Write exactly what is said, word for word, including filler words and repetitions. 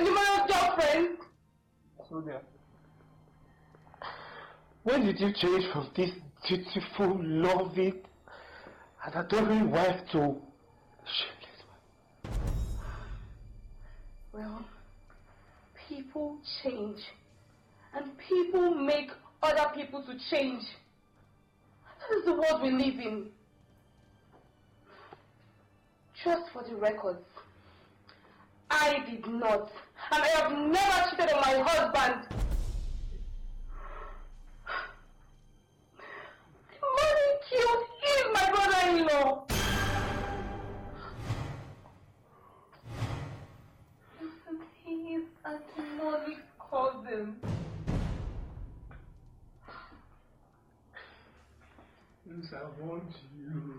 numerous girlfriends. Sonia, when did you change from this dutiful, loving, and adoring wife to shameless wife? Well, people change, and people make other people to change. That is the world we live in. Just for the records, I did not, and I have never cheated on my husband. The man he killed is my brother-in-law. He is Anthony's cousin. Yes, I want you.